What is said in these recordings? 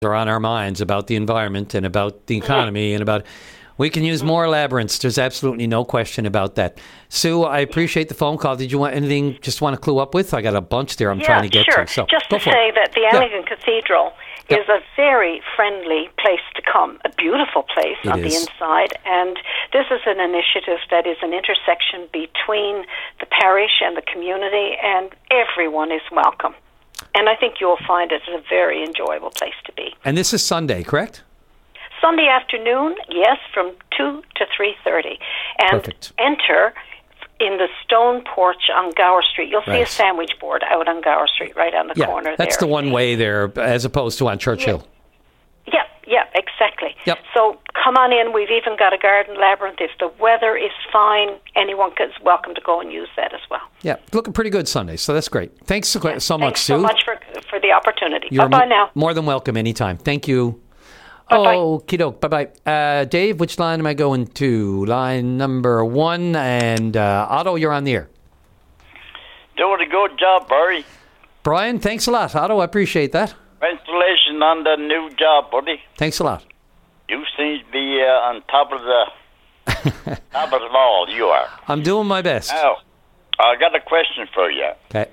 are on our minds about the environment and about the economy and about. We can use more labyrinths. There's absolutely no question about that. Sue, I appreciate the phone call. Did you want anything? Just want to clue up with? I got a bunch there. I'm trying to get sure. to. So just to say that the Anglican Cathedral is a very friendly place to come, a beautiful place on the inside. And this is an initiative that is an intersection between the parish and the community, and everyone is welcome. And I think you'll find it a very enjoyable place to be. And this is Sunday, correct? Sunday afternoon, yes, from 2 to 3:30. And enter in the stone porch on Gower Street. You'll see a sandwich board out on Gower Street, right on the corner there. That's the one way there, as opposed to on Churchill. Yeah, exactly. Yep. So come on in. We've even got a garden labyrinth. If the weather is fine, anyone is welcome to go and use that as well. Yeah, looking pretty good Sunday, so that's great. Thanks so much, Sue. Thanks so much for the opportunity. You're Bye-bye now. More than welcome anytime. Thank you. Bye-bye. Okie doke. Bye-bye. Dave, which line am I going to? Line number 1. And Otto, you're on the air. Doing a good job, Barry. Brian, thanks a lot. Otto, I appreciate that. Congratulations on the new job, buddy. Thanks a lot. You seem to be on top of the top of it all. You are. I'm doing my best. Now, I got a question for you. Okay.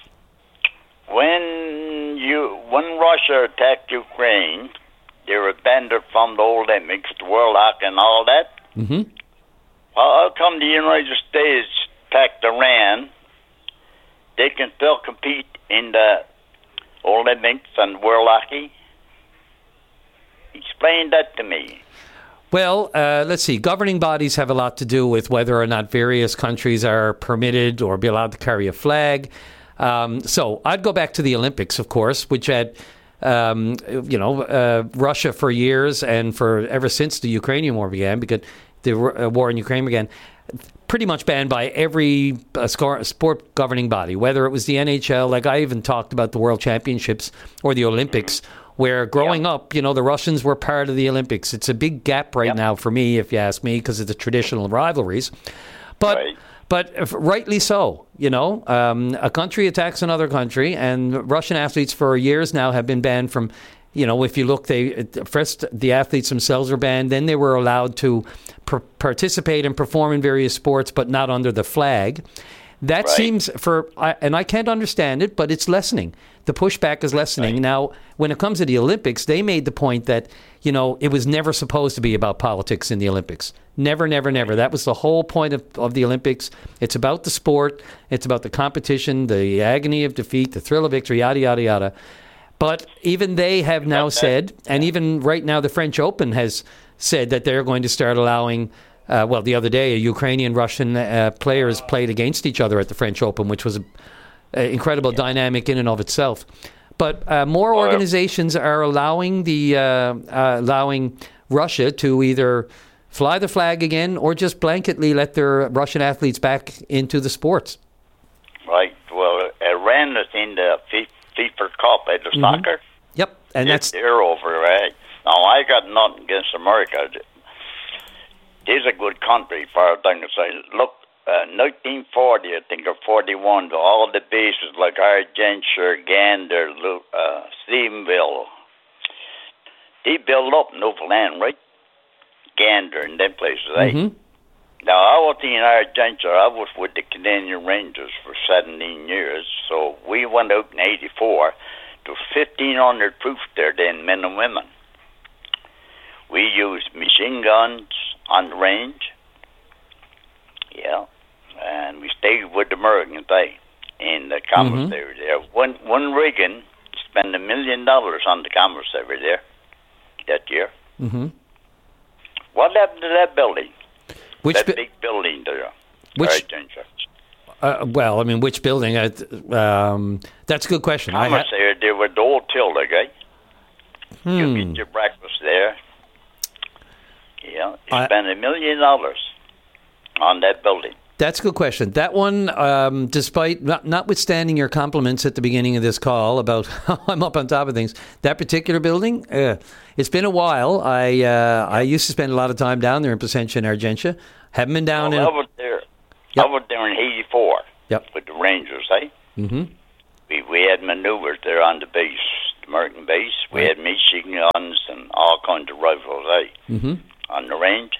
When Russia attacked Ukraine, they were banned from the Olympics, the World Hockey and all that. Mm-hmm. How come the United States attacked Iran? They can still compete in the Olympics and World Hockey? Explain that to me. Well, let's see. Governing bodies have a lot to do with whether or not various countries are permitted or be allowed to carry a flag. So I'd go back to the Olympics, of course, which had, Russia for years and for ever since the Ukrainian war began, because the war in Ukraine began, pretty much banned by every sport governing body, whether it was the NHL, like I even talked about the World Championships or the Olympics, where growing up, the Russians were part of the Olympics. It's a big gap right now for me, if you ask me, because of the traditional rivalries. But rightly so, a country attacks another country, and Russian athletes for years now have been banned from, if you look, first the athletes themselves were banned, then they were allowed to participate and perform in various sports, but not under the flag. That seems and I can't understand it, but it's lessening. The pushback is lessening. Now, when it comes to the Olympics, they made the point that, it was never supposed to be about politics in the Olympics. Never, never, never. That was the whole point of the Olympics. It's about the sport. It's about the competition, the agony of defeat, the thrill of victory, yada, yada, yada. But even they have now said, and even right now the French Open has said that they're going to start allowing, the other day, Ukrainian-Russian players played against each other at the French Open, which was an incredible dynamic in and of itself. But more organizations are allowing allowing Russia to either fly the flag again or just blanketly let their Russian athletes back into the sports. Right. Well, Iran is in the FIFA Cup at the soccer. Yep. And they're over, right? Now, I got nothing against America. It's a good country, for a thing to say. Look, 1940, I think, or 41, all the bases like Argentia, Gander, Stephenville, they built up Newfoundland, right? Gander and them places, eh? Now, I was in Argentia. I was with the Canadian Rangers for 17 years, so we went out in 84 to 1,500 troops there then, men and women. We used machine guns on the range, and we stayed with the Americans, in the commissary there. One Reagan spent $1 million on the commissary there that year. What happened to that building? That big building there. Which building? That's a good question. Commissary there with the old Tilda, You get your breakfast there. Yeah, you spent $1 million on that building. That's a good question. That one, despite notwithstanding your compliments at the beginning of this call about how I'm up on top of things, that particular building, it's been a while. I used to spend a lot of time down there in Placentia and Argentia. Haven't been down I was there. I was there in 84 with the Rangers, We had maneuvers there on the base. American base. We had machine guns and all kinds of rifles, on the range.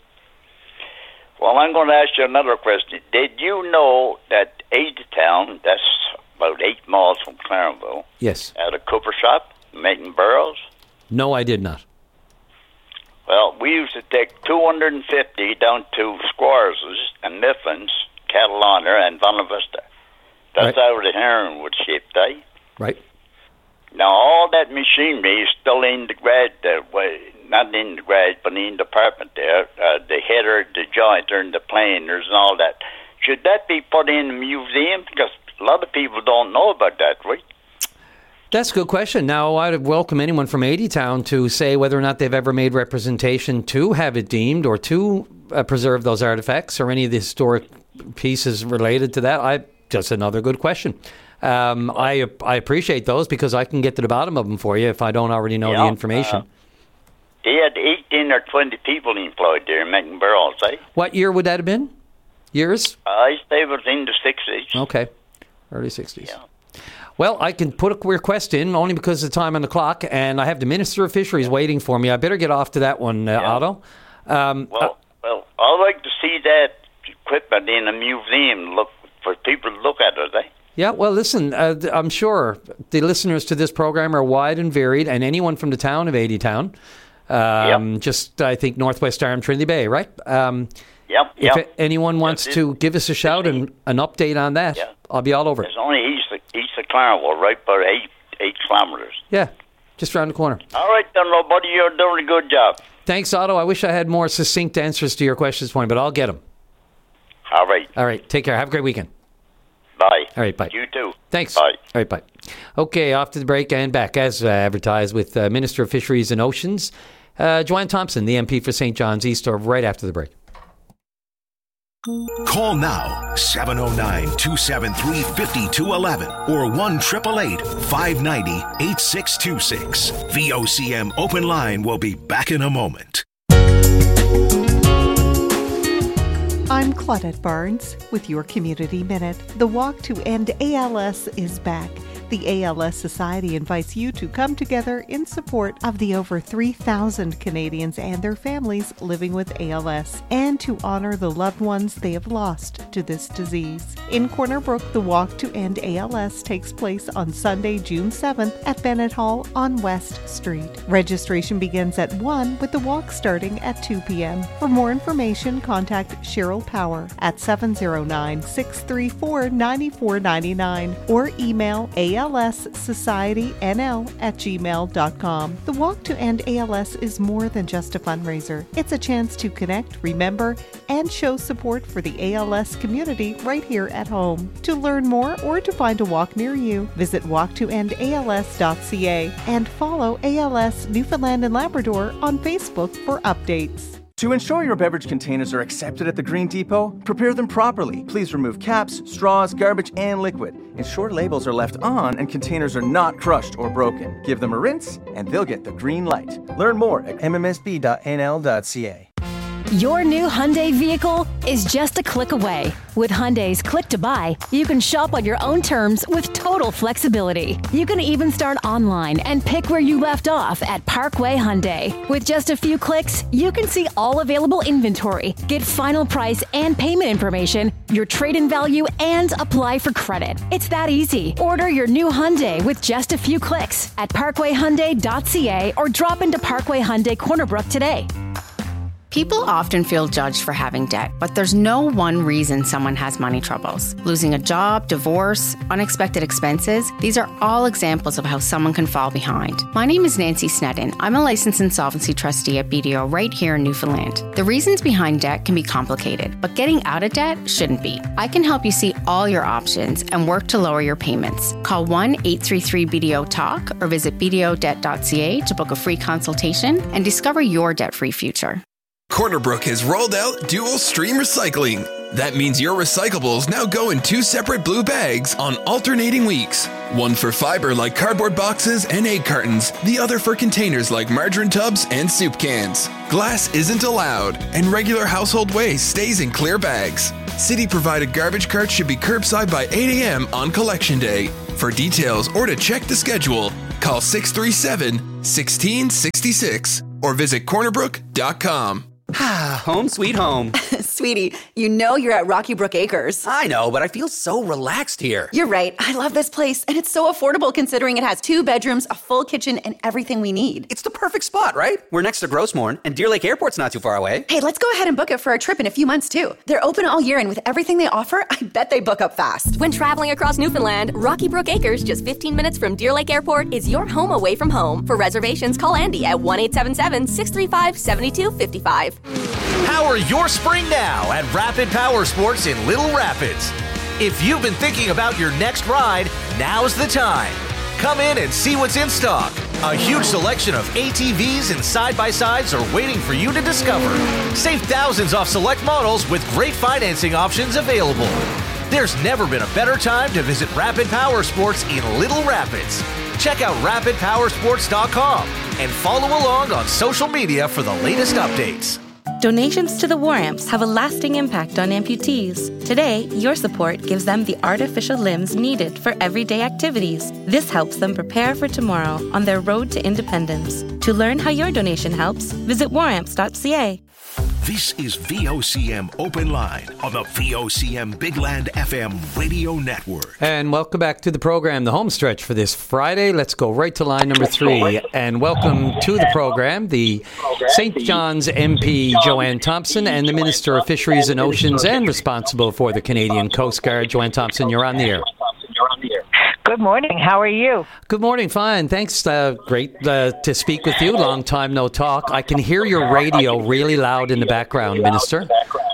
Well, I'm going to ask you another question. Did you know that Aditown, that's about 8 miles from Clarenville, had a cooper shop making barrels? No, I did not. Well, we used to take 250 down to Squires and Mifflin's, Catalana, and Buena Vista. That's how the heroin was shipped, Right. Now, all that machinery is still in the garage, not in the garage, but in the apartment there. The header, the jointer, and the planers and all that. Should that be put in the museum? Because a lot of people don't know about that, right? That's a good question. Now, I'd welcome anyone from Aditown to say whether or not they've ever made representation to have it deemed or to preserve those artifacts or any of the historic pieces related to that. Just another good question. I appreciate those because I can get to the bottom of them for you if I don't already know the information. They had 18 or 20 people employed there making barrels, What year would that have been? Years? I say it was in the 60s. Okay. Early 60s. Yeah. Well, I can put a request in only because of the time on the clock, and I have the Minister of Fisheries waiting for me. I better get off to that one, Otto. Well, I'd like to see that equipment in a museum for people to look at it, Yeah, well, listen, I'm sure the listeners to this program are wide and varied, and anyone from the town of Aditown, just, I think, Northwest Arm, Trinity Bay, right? If anyone wants to give us a shout and an update on that, I'll be all over it. It's only east of Clarenville, right, about 8 kilometers. Yeah, just around the corner. All right, then, buddy, you're doing a good job. Thanks, Otto. I wish I had more succinct answers to your questions for you, but I'll get them. All right. All right, take care. Have a great weekend. Bye. All right, bye. You too. Thanks. Bye. All right, bye. Okay, off to the break and back as advertised with Minister of Fisheries and Oceans, Joanne Thompson, the MP for St. John's East, right after the break. Call now, 709-273-5211 or 1-888-590-8626. VOCM Open Line will be back in a moment. I'm Claudette Barnes with your Community Minute. The Walk to End ALS is back. The ALS Society invites you to come together in support of the over 3,000 Canadians and their families living with ALS and to honor the loved ones they have lost to this disease. In Corner Brook, the Walk to End ALS takes place on Sunday, June 7th at Bennett Hall on West Street. Registration begins at 1 with the walk starting at 2 p.m. For more information, contact Cheryl Power at 709-634-9499 or email alssocietynl@gmail.com. The Walk to End ALS is more than just a fundraiser. It's a chance to connect, remember, and show support for the ALS community right here at home. To learn more or to find a walk near you, visit walktoendals.ca and follow ALS Newfoundland and Labrador on Facebook for updates. To ensure your beverage containers are accepted at the Green Depot, prepare them properly. Please remove caps, straws, garbage, and liquid. Ensure labels are left on and containers are not crushed or broken. Give them a rinse and they'll get the green light. Learn more at mmsb.nl.ca. Your new Hyundai vehicle is just a click away. With Hyundai's Click to Buy, you can shop on your own terms with total flexibility. You can even start online and pick where you left off at Parkway Hyundai. With just a few clicks, you can see all available inventory, get final price and payment information, your trade-in value, and apply for credit. It's that easy. Order your new Hyundai with just a few clicks at parkwayhyundai.ca or drop into Parkway Hyundai Corner Brook today. People often feel judged for having debt, but there's no one reason someone has money troubles. Losing a job, divorce, unexpected expenses, these are all examples of how someone can fall behind. My name is Nancy Sneddon. I'm a licensed insolvency trustee at BDO right here in Newfoundland. The reasons behind debt can be complicated, but getting out of debt shouldn't be. I can help you see all your options and work to lower your payments. Call 1-833-BDO-TALK or visit bdodebt.ca to book a free consultation and discover your debt-free future. Corner Brook has rolled out dual stream recycling. That means your recyclables now go in 2 separate blue bags on alternating weeks. One for fiber like cardboard boxes and egg cartons, the other for containers like margarine tubs and soup cans. Glass isn't allowed, and regular household waste stays in clear bags. City-provided garbage carts should be curbside by 8 a.m. on Collection Day. For details or to check the schedule, Call 637-1666 or visit cornerbrook.com. Home sweet home. Sweetie, you know you're at Rocky Brook Acres. I know, but I feel so relaxed here. You're right. I love this place, and it's so affordable considering it has 2 bedrooms, a full kitchen, and everything we need. It's the perfect spot, right? We're next to Grossmorn, and Deer Lake Airport's not too far away. Hey, let's go ahead and book it for a trip in a few months, too. They're open all year, and with everything they offer, I bet they book up fast. When traveling across Newfoundland, Rocky Brook Acres, just 15 minutes from Deer Lake Airport, is your home away from home. For reservations, call Andy at 1-877-635-7255. Power your spring now at Rapid Power Sports in Little Rapids. If you've been thinking about your next ride, now's the time. Come in and see what's in stock. A huge selection of ATVs and side-by-sides are waiting for you to discover. Save thousands off select models with great financing options available. There's never been a better time to visit Rapid Power Sports in Little Rapids. Check out rapidpowersports.com and follow along on social media for the latest updates. Donations to the War Amps have a lasting impact on amputees. Today, your support gives them the artificial limbs needed for everyday activities. This helps them prepare for tomorrow on their road to independence. To learn how your donation helps, visit waramps.ca. This is VOCM Open Line on the VOCM Big Land FM radio network. And welcome back to the program, the home stretch for this Friday. Let's go right to line number 3. And welcome to the program, the St. John's MP, Joanne Thompson, and the Minister of Fisheries and Oceans and responsible for the Canadian Coast Guard. Joanne Thompson, you're on the air. Good morning. How are you? Good morning. Fine. Thanks. Great to speak with you. Long time no talk. I can hear your radio really loud in the background, Minister.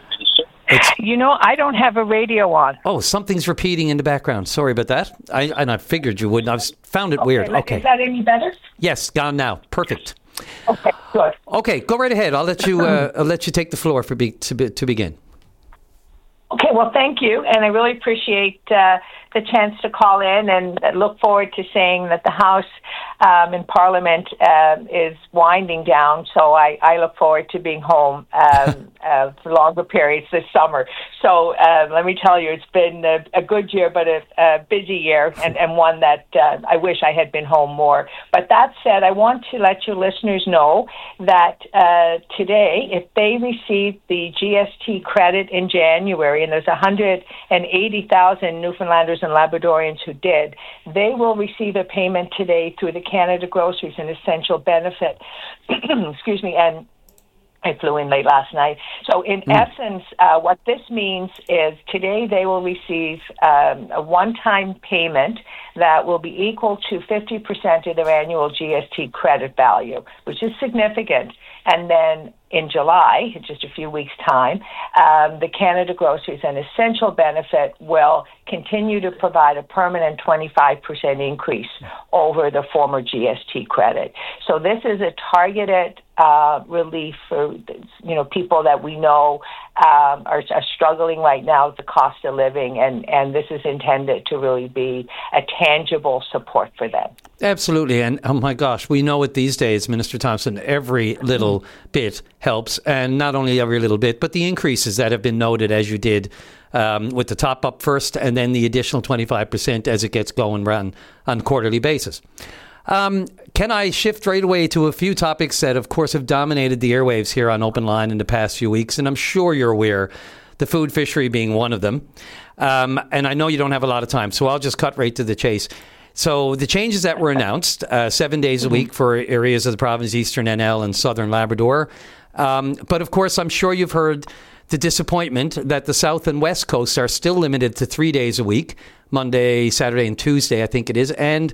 I don't have a radio on. Oh, something's repeating in the background. Sorry about that. I figured you wouldn't. I found it weird. Okay. Is that any better? Yes, gone now. Perfect. Okay, good. Okay, go right ahead. I'll let you take the floor to begin. Okay, well, thank you, and I really appreciate the chance to call in, and look forward to saying that the House in Parliament is winding down, so I look forward to being home for longer periods this summer. So let me tell you, it's been a good year, but a busy year, and one that I wish I had been home more. But that said, I want to let your listeners know that today, if they received the GST credit in January, and there's 180,000 Newfoundlanders and Labradorians who did, they will receive a payment today through the Canada Groceries and Essential Benefit. Excuse me, and I flew in late last night. So in essence, what this means is today they will receive a one-time payment that will be equal to 50% of their annual GST credit value, which is significant. And then in July, in just a few weeks' time, the Canada Groceries and Essential Benefit will continue to provide a permanent 25% increase over the former GST credit. So this is a targeted relief for people that we know are struggling right now with the cost of living, and this is intended to really be a tangible support for them. Absolutely, and oh my gosh, we know it these days, Minister Thompson, every little bit helps, and not only every little bit, but the increases that have been noted, as you did with the top up first, and then the additional 25% as it gets going on a quarterly basis. Can I shift right away to a few topics that, of course, have dominated the airwaves here on Open Line in the past few weeks, and I'm sure you're aware, the food fishery being one of them. And I know you don't have a lot of time, so I'll just cut right to the chase. So the changes that were announced, 7 days a week for areas of the province, Eastern NL and Southern Labrador. But, of course, I'm sure you've heard the disappointment that the South and West Coasts are still limited to 3 days a week, Monday, Saturday, and Tuesday, I think it is. And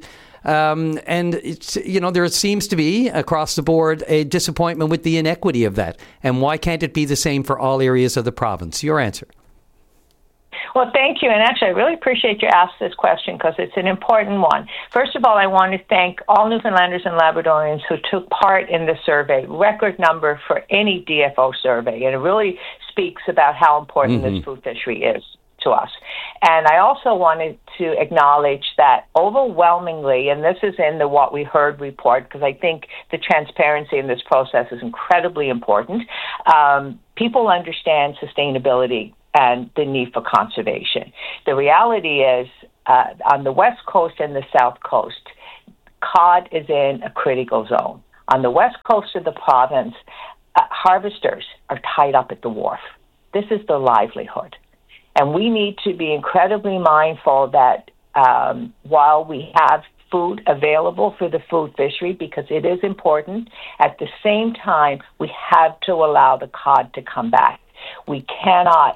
it's, there seems to be across the board a disappointment with the inequity of that. And why can't it be the same for all areas of the province? Your answer. Well, thank you. And actually, I really appreciate you asked this question because it's an important one. First of all, I want to thank all Newfoundlanders and Labradorians who took part in the survey, record number for any DFO survey. And it really speaks about how important this food fishery is to us. And I also wanted to acknowledge that overwhelmingly, and this is in the What We Heard report, because I think the transparency in this process is incredibly important, people understand sustainability and the need for conservation. The reality is, on the West Coast and the South Coast, cod is in a critical zone. On the west coast of the province, harvesters are tied up at the wharf. This is their livelihood. And we need to be incredibly mindful that while we have food available for the food fishery, because it is important, at the same time, we have to allow the cod to come back. We cannot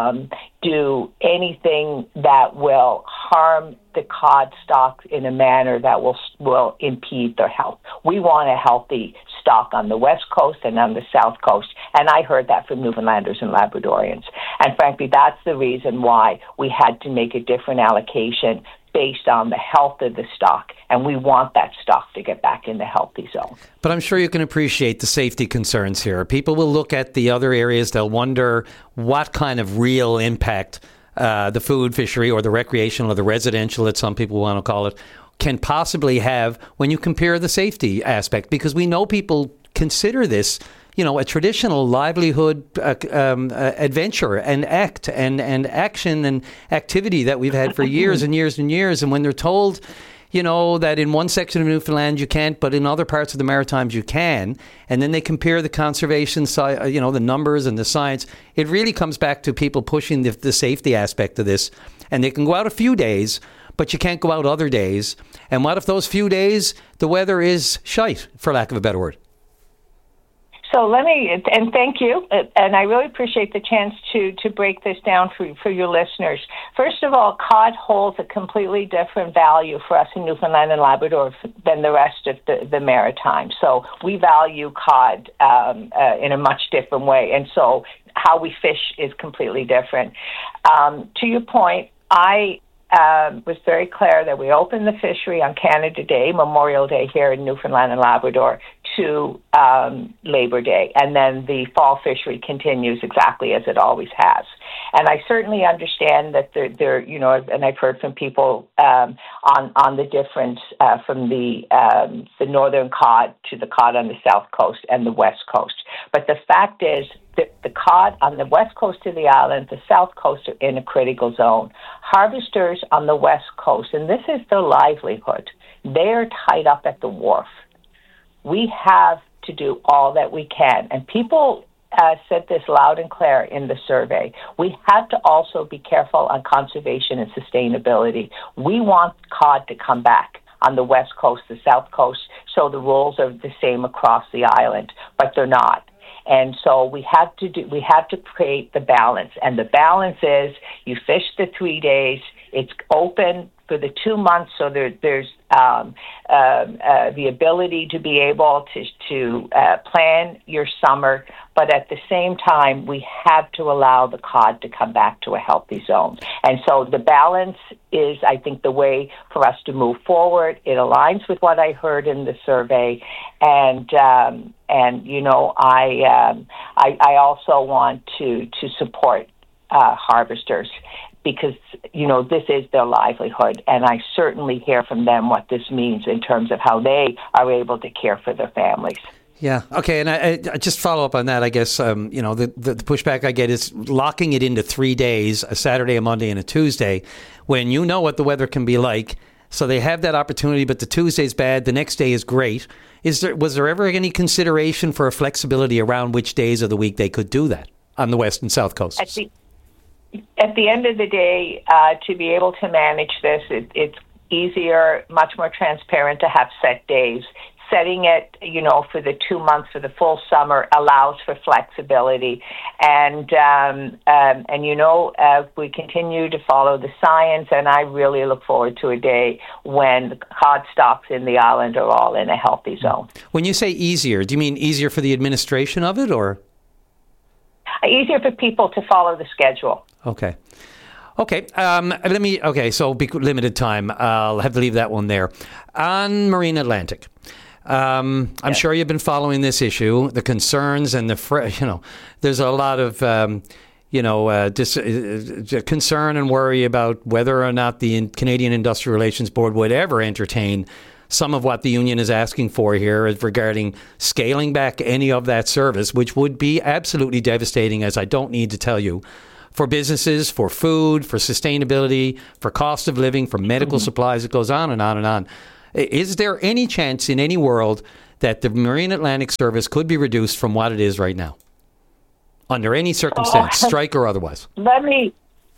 do anything that will harm the cod stock in a manner that will impede their health. We want a healthy stock on the west coast and on the south coast, and I heard that from Newfoundlanders and Labradorians. And frankly, that's the reason why we had to make a different allocation based on the health of the stock, and we want that stock to get back in the healthy zone. But I'm sure you can appreciate the safety concerns here. People will look at the other areas, they'll wonder what kind of real impact the food fishery or the recreational or the residential, that some people want to call it, can possibly have when you compare the safety aspect, because we know people consider this, you know, a traditional livelihood adventure and act and action and activity that we've had for years and years and years. And when they're told, you know, that in one section of Newfoundland you can't, but in other parts of the Maritimes you can, and then they compare the conservation side, you know, the numbers and the science, it really comes back to people pushing the safety aspect of this. And they can go out a few days, but you can't go out other days. And what if those few days the weather is shite, for lack of a better word? So and thank you, and I really appreciate the chance to break this down for your listeners. First of all, cod holds a completely different value for us in Newfoundland and Labrador than the rest of the Maritime. So we value cod in a much different way, and so how we fish is completely different. To your point, I was very clear that we opened the fishery on Canada Day, Memorial Day here in Newfoundland and Labrador, to Labor Day, and then the fall fishery continues exactly as it always has. And I certainly understand that there, you know, and I've heard from people on the difference from the northern cod to the cod on the south coast and the west coast. But the fact is that the cod on the west coast of the island, the south coast, are in a critical zone. Harvesters on the west coast, and this is their livelihood, they are tied up at the wharf. We have to do all that we can. And people said this loud and clear in the survey. We have to also be careful on conservation and sustainability. We want cod to come back on the west coast, the south coast, so the rules are the same across the island, but they're not. And so we have to create the balance. And the balance is you fish the 3 days, it's open for the 2 months, so there's the ability to be able to plan your summer, but at the same time, we have to allow the cod to come back to a healthy zone. And so the balance is, I think, the way for us to move forward. It aligns with what I heard in the survey, and you know, I also want to support harvesters, because, you know, this is their livelihood, and I certainly hear from them what this means in terms of how they are able to care for their families. Yeah. Okay. And I just follow up on that. I guess, you know, the pushback I get is locking it into 3 days, a Saturday, a Monday, and a Tuesday, when you know what the weather can be like. So they have that opportunity, but the Tuesday's bad, the next day is great. Was there ever any consideration for a flexibility around which days of the week they could do that on the west and south coasts? At the end of the day, to be able to manage this, it's easier, much more transparent to have set days. Setting it, you know, for the 2 months, for the full summer, allows for flexibility. And you know, we continue to follow the science, and I really look forward to a day when the cod stocks in the island are all in a healthy zone. When you say easier, do you mean easier for the administration of it, or? Easier for people to follow the schedule. Okay. So limited time. I'll have to leave that one there. On Marine Atlantic, I'm sure you've been following this issue, the concerns and there's a lot of, concern and worry about whether or not the Canadian Industrial Relations Board would ever entertain some of what the union is asking for here regarding scaling back any of that service, which would be absolutely devastating, as I don't need to tell you, for businesses, for food, for sustainability, for cost of living, for medical supplies. It goes on and on and on. Is there any chance in any world that the Marine Atlantic Service could be reduced from what it is right now? Under any circumstance, strike or otherwise? Let me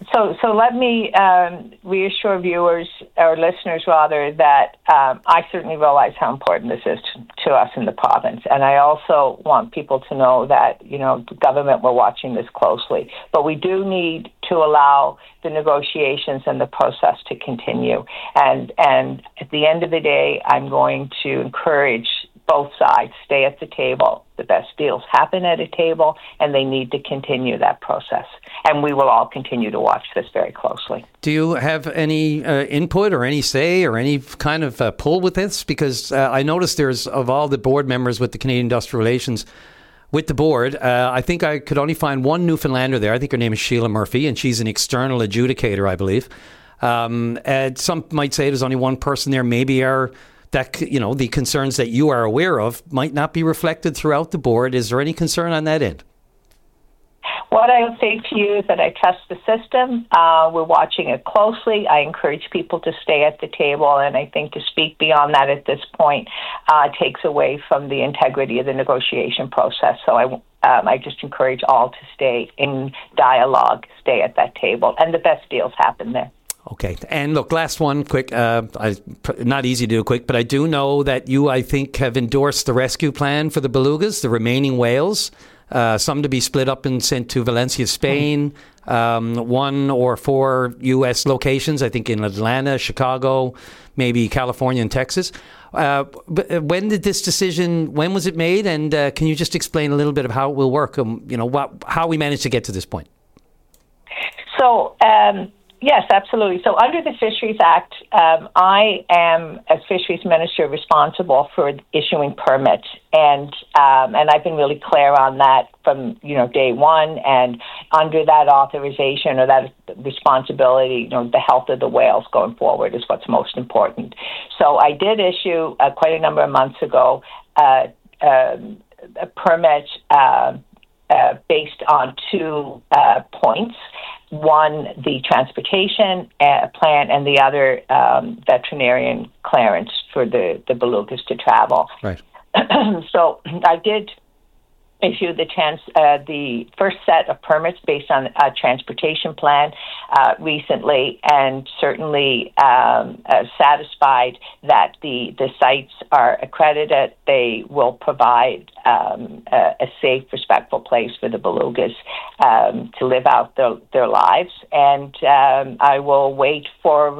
reassure viewers, or listeners rather, that I certainly realize how important this is to us in the province. And I also want people to know that, the government, we're watching this closely. But we do need to allow the negotiations and the process to continue. And at the end of the day, I'm going to encourage both sides stay at the table. The best deals happen at a table, and they need to continue that process. And we will all continue to watch this very closely. Do you have any input or any say or any kind of pull with this? Because I noticed there's, of all the board members with the Canadian Industrial Relations, with the board, I think I could only find one Newfoundlander there. I think her name is Sheila Murphy, and she's an external adjudicator, I believe. And some might say there's only one person there. Maybe the concerns that you are aware of might not be reflected throughout the board. Is there any concern on that end? What I will say to you is that I trust the system. We're watching it closely. I encourage people to stay at the table, and I think to speak beyond that at this point takes away from the integrity of the negotiation process. So I just encourage all to stay in dialogue, stay at that table, and the best deals happen there. Okay. And look, last one, quick. Not easy to do quick, but I do know that you, I think, have endorsed the rescue plan for the belugas, the remaining whales, some to be split up and sent to Valencia, Spain, 1 or 4 U.S. locations, I think in Atlanta, Chicago, maybe California and Texas. But when did this decision, when was it made? And can you just explain a little bit of how it will work, how we managed to get to this point? So, yes, absolutely. So under the Fisheries Act, I am, as Fisheries Minister, responsible for issuing permits, and I've been really clear on that from day one. And under that authorization or that responsibility, the health of the whales going forward is what's most important. So I did issue quite a number of months ago a permit based on 2 points. One, the transportation plan, and the other, veterinarian clearance for the belugas to travel. Right. So I did issue the first set of permits based on a transportation plan recently, and certainly satisfied that the sites are accredited. They will provide a safe, respectful place for the belugas to live out their lives. And I will wait for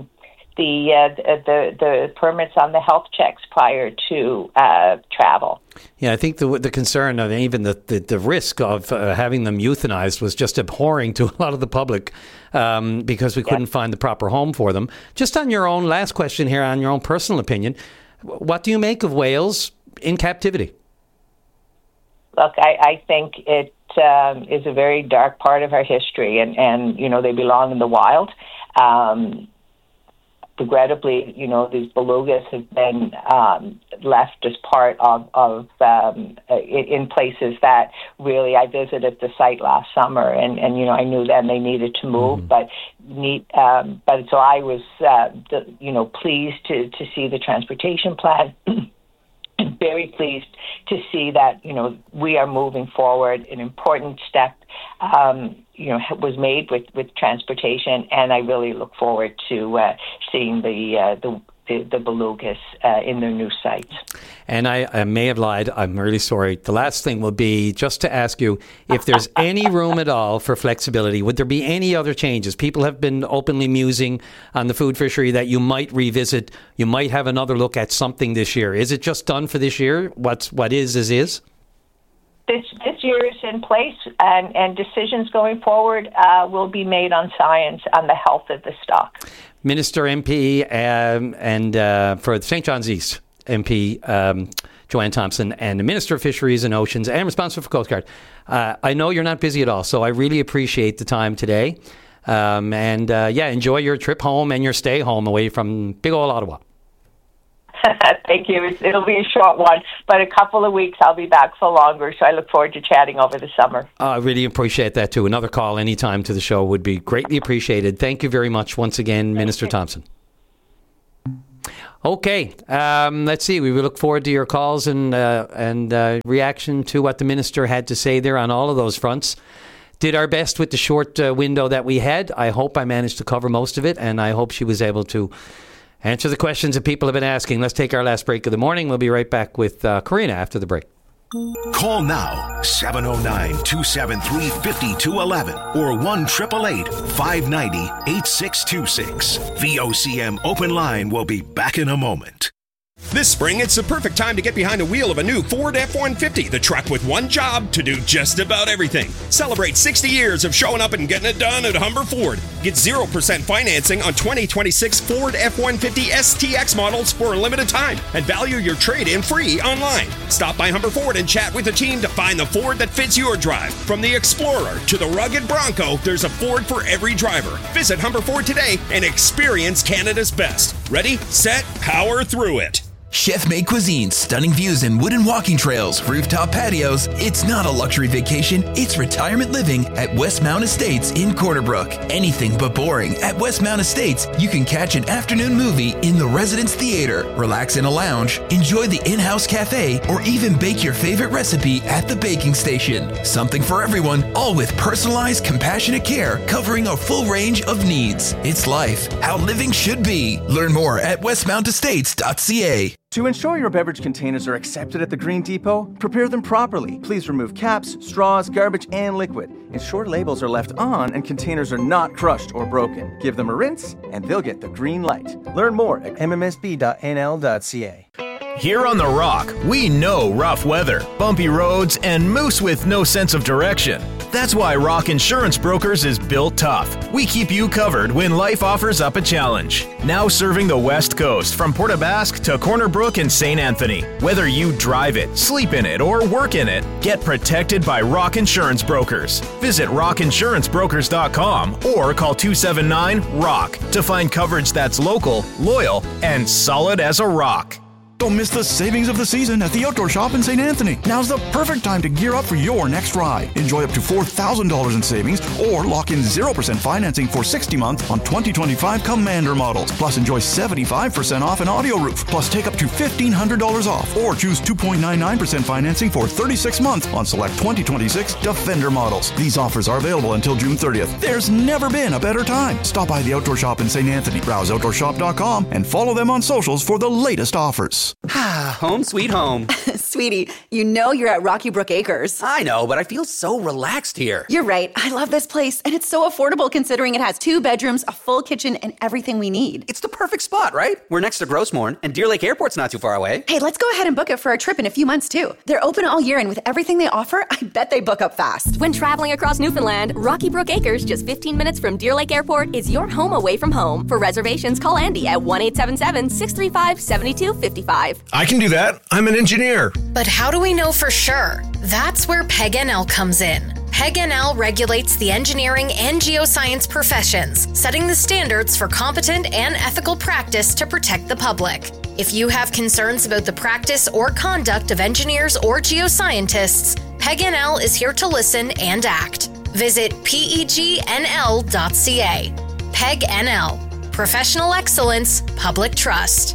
the permits on the health checks prior to travel. Yeah, I think the concern of even the risk of having them euthanized was just abhorring to a lot of the public because we couldn't find the proper home for them. Just on your own, last question here, on your own personal opinion, what do you make of whales in captivity? Look, I think it is a very dark part of our history, and they belong in the wild. Regrettably, these belugas have been left as part of in places that really I visited the site last summer, and I knew then they needed to move, but so I was pleased to see the transportation plan. Very pleased to see that we are moving forward. An important step was made with transportation, and I really look forward to seeing the belugas in their new sites. And I may have lied. I'm really sorry. The last thing will be just to ask you if there's any room at all for flexibility. Would there be any other changes? People have been openly musing on the food fishery that you might revisit. You might have another look at something this year. Is it just done for this year? What is? This year is in place, and decisions going forward will be made on science, on the health of the stock. Minister MP and for St. John's East MP Joanne Thompson, and the Minister of Fisheries and Oceans and responsible for Coast Guard. I know you're not busy at all, so I really appreciate the time today. Enjoy your trip home and your stay home away from big old Ottawa. Thank you. It'll be a short one, but a couple of weeks I'll be back for longer, so I look forward to chatting over the summer. I really appreciate that, too. Another call anytime to the show would be greatly appreciated. Thank you very much once again, Minister Thompson. Okay, let's see. We look forward to your calls and reaction to what the minister had to say there on all of those fronts. Did our best with the short window that we had. I hope I managed to cover most of it, and I hope she was able to answer the questions that people have been asking. Let's take our last break of the morning. We'll be right back with Karina after the break. Call now, 709-273-5211 or 1-888-590-8626. VOCM Open Line will be back in a moment. This spring, it's the perfect time to get behind the wheel of a new Ford F-150, the truck with one job to do just about everything. Celebrate 60 years of showing up and getting it done at Humber Ford. Get 0% financing on 2026 Ford F-150 STX models for a limited time and value your trade-in free online. Stop by Humber Ford and chat with the team to find the Ford that fits your drive. From the Explorer to the rugged Bronco, there's a Ford for every driver. Visit Humber Ford today and experience Canada's best. Ready, set, power through it. Chef-made cuisine, stunning views and wooden walking trails, rooftop patios. It's not a luxury vacation, it's retirement living at Westmount Estates in Corner Brook. Anything but boring. At Westmount Estates, you can catch an afternoon movie in the Residence Theater, relax in a lounge, enjoy the in-house cafe, or even bake your favorite recipe at the baking station. Something for everyone, all with personalized, compassionate care covering a full range of needs. It's life, how living should be. Learn more at westmountestates.ca. To ensure your beverage containers are accepted at the Green Depot, prepare them properly. Please remove caps, straws, garbage, and liquid. Ensure labels are left on and containers are not crushed or broken. Give them a rinse, and they'll get the green light. Learn more at mmsb.nl.ca. Here on The Rock, we know rough weather, bumpy roads, and moose with no sense of direction. That's why Rock Insurance Brokers is built tough. We keep you covered when life offers up a challenge. Now serving the West Coast from Port aux Basques to Corner Brook and St. Anthony. Whether you drive it, sleep in it, or work in it, get protected by Rock Insurance Brokers. Visit rockinsurancebrokers.com or call 279-ROCK to find coverage that's local, loyal, and solid as a rock. Don't miss the savings of the season at the Outdoor Shop in St. Anthony. Now's the perfect time to gear up for your next ride. Enjoy up to $4,000 in savings or lock in 0% financing for 60 months on 2025 Commander models. Plus enjoy 75% off an audio roof. Plus take up to $1,500 off or choose 2.99% financing for 36 months on select 2026 Defender models. These offers are available until June 30th. There's never been a better time. Stop by the Outdoor Shop in St. Anthony. Browse OutdoorShop.com and follow them on socials for the latest offers. Home sweet home. Sweetie, you know you're at Rocky Brook Acres. I know, but I feel so relaxed here. You're right. I love this place, and it's so affordable considering it has 2 bedrooms, a full kitchen, and everything we need. It's the perfect spot, right? We're next to Grossmorn, and Deer Lake Airport's not too far away. Hey, let's go ahead and book it for a trip in a few months, too. They're open all year, and with everything they offer, I bet they book up fast. When traveling across Newfoundland, Rocky Brook Acres, just 15 minutes from Deer Lake Airport, is your home away from home. For reservations, call Andy at 1-877-635-7255. I can do that. I'm an engineer. But how do we know for sure? That's where PEG-NL comes in. PEG-NL regulates the engineering and geoscience professions, setting the standards for competent and ethical practice to protect the public. If you have concerns about the practice or conduct of engineers or geoscientists, PEG-NL is here to listen and act. Visit PEGNL.ca. PEG-NL. Professional excellence, public trust.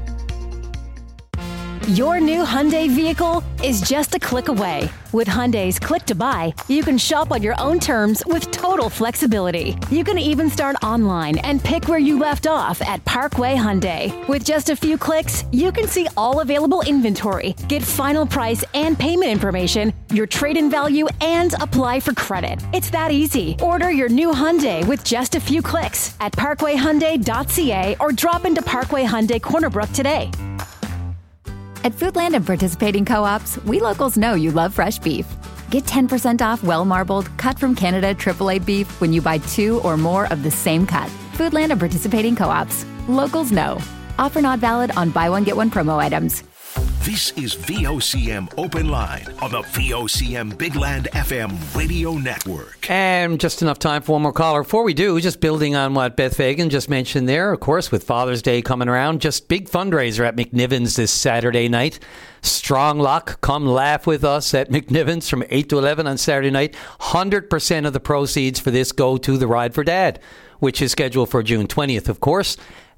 Your new Hyundai vehicle is just a click away. With Hyundai's Click to Buy, you can shop on your own terms with total flexibility. You can even start online and pick where you left off at Parkway Hyundai. With just a few clicks, you can see all available inventory, get final price and payment information, your trade-in value, and apply for credit. It's that easy. Order your new Hyundai with just a few clicks at parkwayhyundai.ca or drop into Parkway Hyundai Corner Brook today. At Foodland and participating co-ops, we locals know you love fresh beef. Get 10% off well-marbled, cut from Canada AAA beef when you buy 2 or more of the same cut. Foodland and participating co-ops. Locals know. Offer not valid on buy one, get one promo items. This is VOCM Open Line on the VOCM Big Land FM radio network. And just enough time for one more caller. Before we do, just building on what Beth Fagan just mentioned there, of course, with Father's Day coming around, just big fundraiser at McNiven's this Saturday night. Strong luck. Come laugh with us at McNiven's from 8 to 11 on Saturday night. 100% of the proceeds for this go to the Ride for Dad, which is scheduled for June 20th, of course.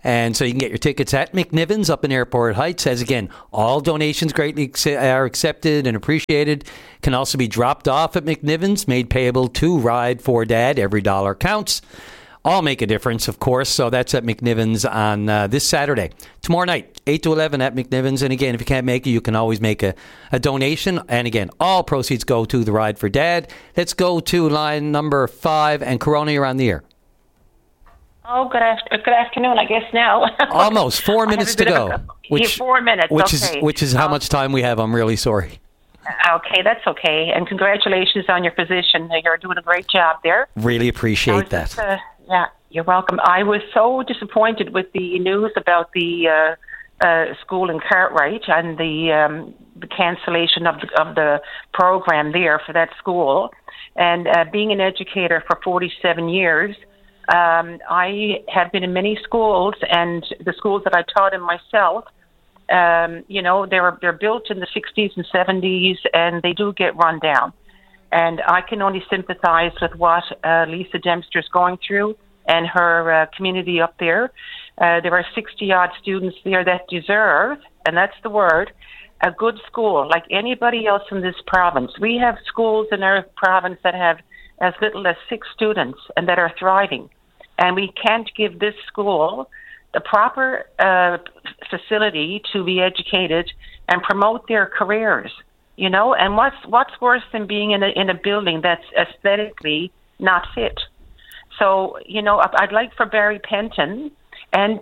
And so you can get your tickets at McNiven's up in Airport Heights. As again, all donations greatly are accepted and appreciated. Can also be dropped off at McNiven's, made payable to Ride for Dad. Every dollar counts. All make a difference, of course. So that's at McNiven's on this Saturday. Tomorrow night, 8 to 11 at McNiven's. And again, if you can't make it, you can always make a donation. And again, all proceeds go to the Ride for Dad. Let's go to line number 5. And Corona, you're on the air. Oh, good afternoon, I guess now. Almost 4 minutes to go. 4 minutes, Which is how much time we have. I'm really sorry. Okay, that's okay. And congratulations on your position. You're doing a great job there. Really appreciate that. Yeah, you're welcome. I was so disappointed with the news about the school in Cartwright and the cancellation of the program there for that school. And being an educator for 47 years, I have been in many schools, and the schools that I taught in myself, they're built in the 60s and 70s, and they do get run down. And I can only sympathize with what Lisa Dempster is going through and her community up there. There are 60-odd students there that deserve, and that's the word, a good school like anybody else in this province. We have schools in our province that have as little as 6 students and that are thriving. And we can't give this school the proper facility to be educated and promote their careers, And what's worse than being in a building that's aesthetically not fit? So, I'd like for Barry Penton and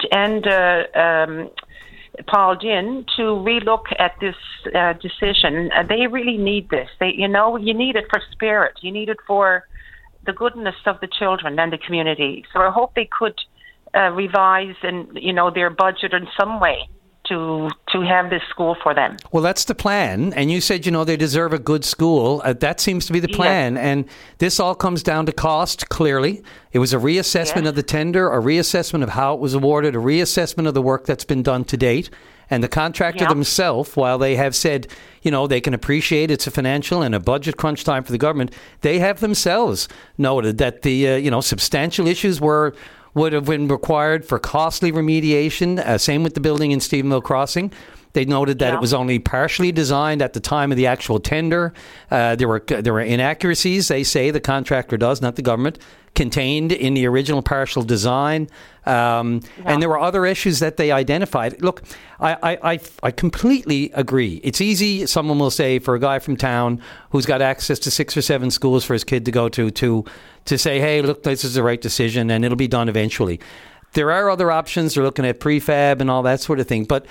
Paul Dinn to relook at this decision. They really need this. You need it for spirit. You need it for the goodness of the children and the community. So I hope they could revise their budget in some way to have this school for them. Well, that's the plan. And you said, they deserve a good school. That seems to be the plan. Yes. And this all comes down to cost, clearly. It was a reassessment of the tender, a reassessment of how it was awarded, a reassessment of the work that's been done to date. And the contractor themselves, while they have said, they can appreciate it's a financial and a budget crunch time for the government, they have themselves noted that the, substantial issues would have been required for costly remediation. Same with the building in Stephenville Crossing. They noted that it was only partially designed at the time of the actual tender. There were inaccuracies, they say, the contractor does, not the government, contained in the original partial design. And there were other issues that they identified. Look, I completely agree. It's easy, someone will say, for a guy from town who's got access to 6 or 7 schools for his kid to go to say, hey, look, this is the right decision and it'll be done eventually. There are other options. They're looking at prefab and all that sort of thing. But,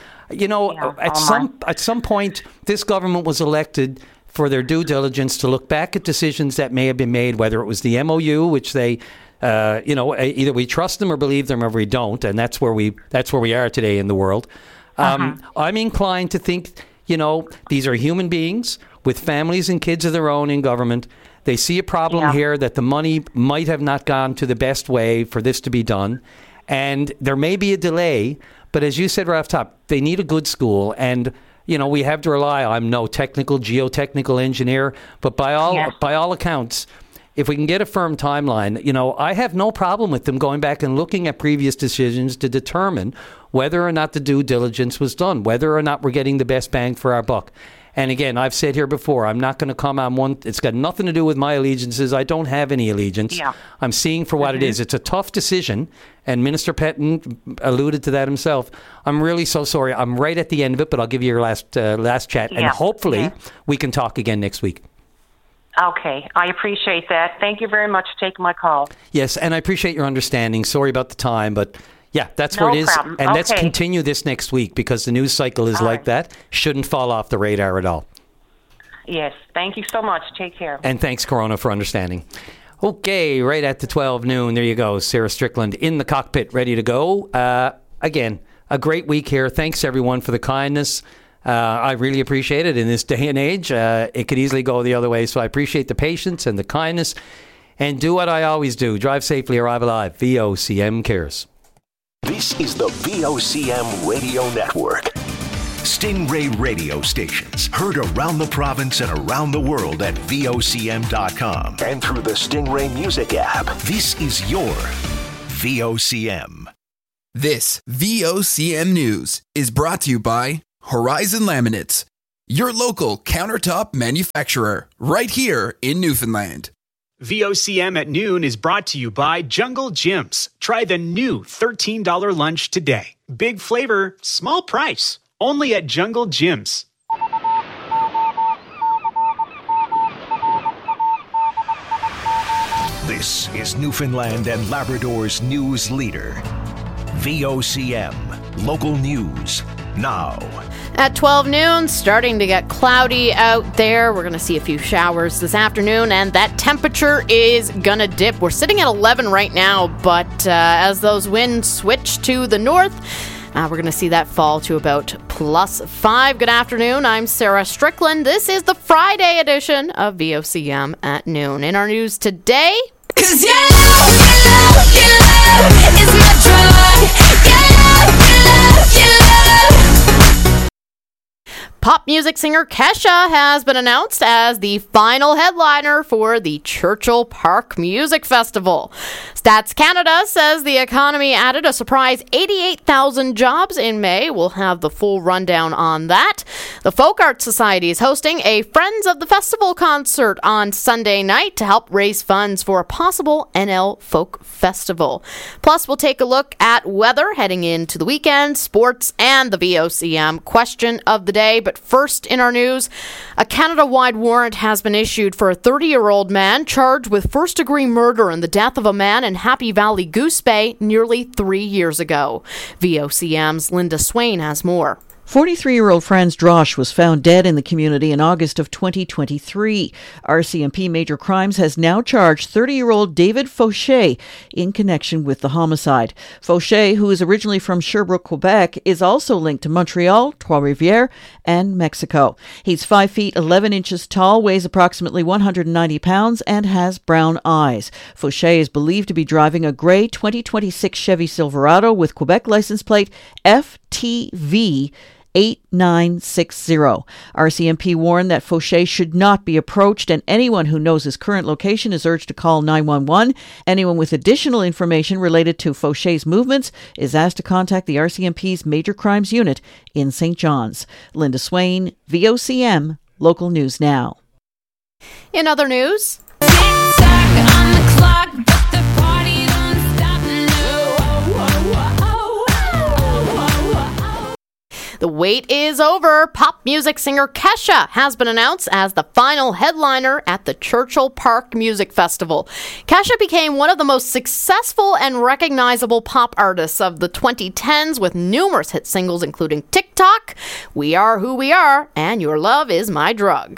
at some point, this government was elected for their due diligence to look back at decisions that may have been made, whether it was the MOU, which they, either we trust them or believe them or we don't. And that's where we are today in the world. I'm inclined to think, these are human beings with families and kids of their own in government. They see a problem here that the money might have not gone to the best way for this to be done. And there may be a delay, but as you said right off top, they need a good school. And, we have to rely. I'm no geotechnical engineer, but by all accounts, if we can get a firm timeline, I have no problem with them going back and looking at previous decisions to determine whether or not the due diligence was done, whether or not we're getting the best bang for our buck. And again, I've said here before, I'm not going to come on one. It's got nothing to do with my allegiances. I don't have any allegiance. I'm seeing for what it is. It's a tough decision. And Minister Penton alluded to that himself. I'm really so sorry. I'm right at the end of it, but I'll give you your last chat. And hopefully we can talk again next week. Okay. I appreciate that. Thank you very much for taking my call. Yes, and I appreciate your understanding. Sorry about the time, but yeah, that's where it is. Problem. And let's continue this next week because the news cycle is like that. Shouldn't fall off the radar at all. Yes. Thank you so much. Take care. And thanks, Corona, for understanding. Okay, right at the 12 noon. There you go. Sarah Strickland in the cockpit, ready to go. Again, a great week here. Thanks, everyone, for the kindness. I really appreciate it in this day and age. It could easily go the other way. So I appreciate the patience and the kindness. And do what I always do. Drive safely, arrive alive. VOCM cares. This is the VOCM Radio Network. Stingray radio stations heard around the province and around the world at VOCM.com and through the Stingray Music app. This is your VOCM. This VOCM News is brought to you by Horizon Laminates, your local countertop manufacturer, right here in Newfoundland. VOCM at noon is brought to you by Jungle Gyms. Try the new $13 lunch today. Big flavor, small price. Only at Jungle Gyms. This is Newfoundland and Labrador's news leader. VOCM, local news, now. At 12 noon, starting to get cloudy out there. We're going to see a few showers this afternoon, and that temperature is going to dip. We're sitting at 11 right now, but as those winds switch to the north, we're going to see that fall to about +5. Good afternoon. I'm Sarah Strickland. This is the Friday edition of VOCM at noon. In our news today... 'Cause your love is my drug. Your love. Pop music singer Kesha has been announced as the final headliner for the Churchill Park Music Festival. Stats Canada says the economy added a surprise 88,000 jobs in May. We'll have the full rundown on that. The Folk Arts Society is hosting a Friends of the Festival concert on Sunday night to help raise funds for a possible NL Folk Festival. Plus, we'll take a look at weather heading into the weekend, sports, and the VOCM question of the day. But first in our news, a Canada-wide warrant has been issued for a 30-year-old man charged with first-degree murder in the death of a man in Happy Valley Goose Bay nearly 3 years ago. VOCM's Linda Swain has more. 43-year-old Franz Drosch was found dead in the community in August of 2023. RCMP Major Crimes has now charged 30-year-old David Fauché in connection with the homicide. Fauché, who is originally from Sherbrooke, Quebec, is also linked to Montreal, Trois-Rivières, and Mexico. He's 5 feet 11 inches tall, weighs approximately 190 pounds, and has brown eyes. Fauché is believed to be driving a gray 2026 Chevy Silverado with Quebec license plate FTV 8960. RCMP warned that Fauché should not be approached, and anyone who knows his current location is urged to call 911. Anyone with additional information related to Fauché's movements is asked to contact the RCMP's Major Crimes Unit in St. John's. Linda Swain, VOCM, Local News Now. In other news... The wait is over. Pop music singer Kesha has been announced as the final headliner at the Churchill Park Music Festival. Kesha became one of the most successful and recognizable pop artists of the 2010s with numerous hit singles including TikTok, We Are Who We Are, and Your Love Is My Drug.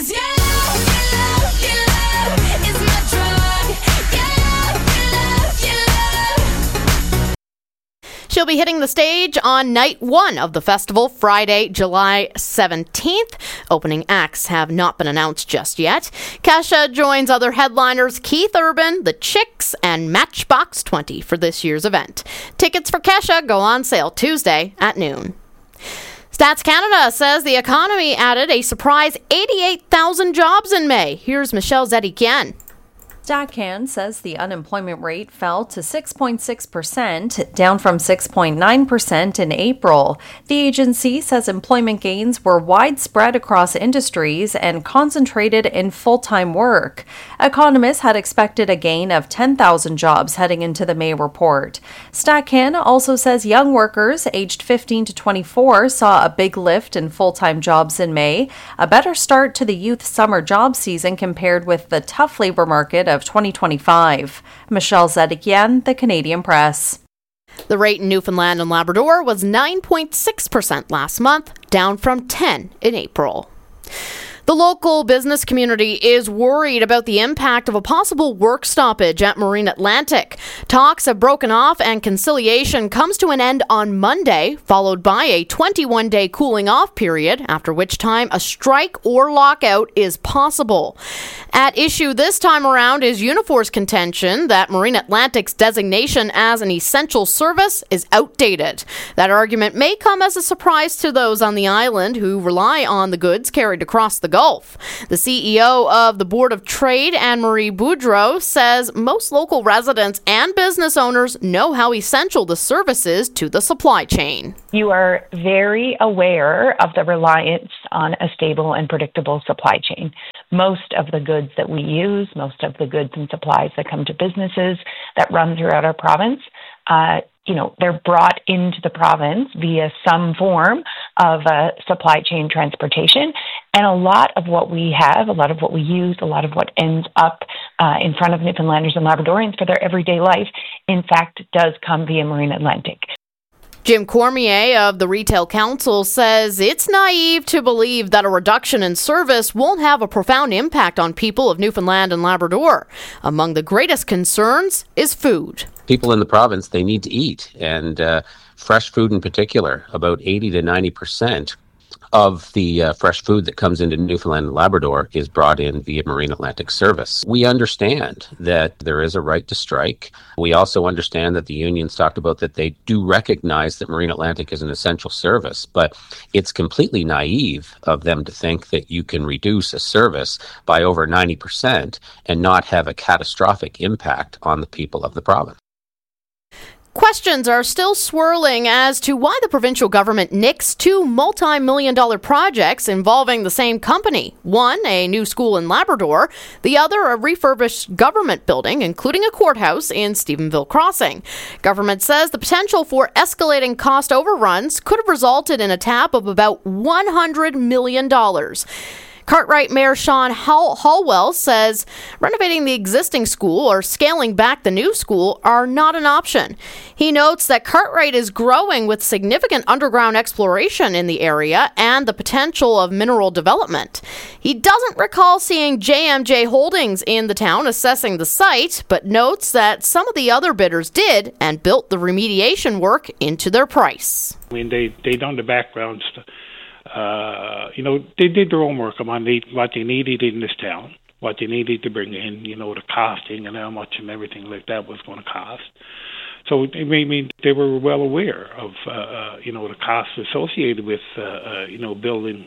She'll be hitting the stage on night 1 of the festival, Friday, July 17th. Opening acts have not been announced just yet. Kesha joins other headliners Keith Urban, The Chicks, and Matchbox 20 for this year's event. Tickets for Kesha go on sale Tuesday at noon. Stats Canada says the economy added a surprise 88,000 jobs in May. Here's Michelle Zedikian. StatCan says the unemployment rate fell to 6.6%, down from 6.9% in April. The agency says employment gains were widespread across industries and concentrated in full-time work. Economists had expected a gain of 10,000 jobs heading into the May report. StatCan also says young workers aged 15 to 24 saw a big lift in full-time jobs in May, a better start to the youth summer job season compared with the tough labor market of 2025. Michelle Zedikian, The Canadian Press. The rate in Newfoundland and Labrador was 9.6% last month, down from 10% in April. The local business community is worried about the impact of a possible work stoppage at Marine Atlantic. Talks have broken off and conciliation comes to an end on Monday, followed by a 21-day cooling off period, after which time a strike or lockout is possible. At issue this time around is Unifor's contention that Marine Atlantic's designation as an essential service is outdated. That argument may come as a surprise to those on the island who rely on the goods carried across the Gulf. The CEO of the Board of Trade, Anne-Marie Boudreau, says most local residents and business owners know how essential the service is to the supply chain. You are very aware of the reliance on a stable and predictable supply chain. Most of the goods that we use, most of the goods and supplies that come to businesses that run throughout our province, they're brought into the province via some form of supply chain transportation. And a lot of what we have, a lot of what we use, a lot of what ends up in front of Newfoundlanders and Labradorians for their everyday life, in fact, does come via Marine Atlantic. Jim Cormier of the Retail Council says it's naive to believe that a reduction in service won't have a profound impact on people of Newfoundland and Labrador. Among the greatest concerns is food. People in the province, they need to eat, and fresh food in particular. About 80 to 90% of the fresh food that comes into Newfoundland and Labrador is brought in via Marine Atlantic service. We understand that there is a right to strike. We also understand that the unions talked about that they do recognize that Marine Atlantic is an essential service, but it's completely naive of them to think that you can reduce a service by over 90% and not have a catastrophic impact on the people of the province. Questions are still swirling as to why the provincial government nixed two multi-million-dollar projects involving the same company. One, a new school in Labrador. The other, a refurbished government building, including a courthouse in Stephenville Crossing. Government says the potential for escalating cost overruns could have resulted in a tap of about $100 million. Cartwright Mayor Sean Hallwell says renovating the existing school or scaling back the new school are not an option. He notes that Cartwright is growing with significant underground exploration in the area and the potential of mineral development. He doesn't recall seeing JMJ Holdings in the town assessing the site, but notes that some of the other bidders did and built the remediation work into their price. I mean, they done the background stuff. They did their own work on what they needed in this town, what they needed to bring in, the costing and how much and everything like that was going to cost. So, I mean, they were well aware of, the costs associated with, building,